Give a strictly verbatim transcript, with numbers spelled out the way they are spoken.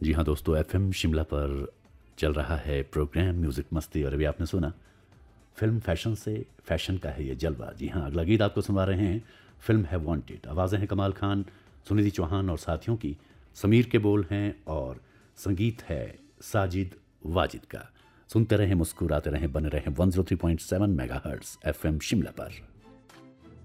जी हाँ दोस्तों, एफएम शिमला पर चल रहा है प्रोग्राम म्यूज़िक मस्ती और अभी आपने सुना फिल्म फैशन से फैशन का है ये जलवा। जी हाँ, अगला गीत आपको सुनवा रहे हैं, फिल्म है वांटेड। आवाज़ें हैं कमाल खान, सुनिधि चौहान और साथियों की। समीर के बोल हैं और संगीत है साजिद वाजिद का। सुनते रहें, मुस्कुराते रहें, बने रहें one zero three point seven megahertz FM Shimla पर।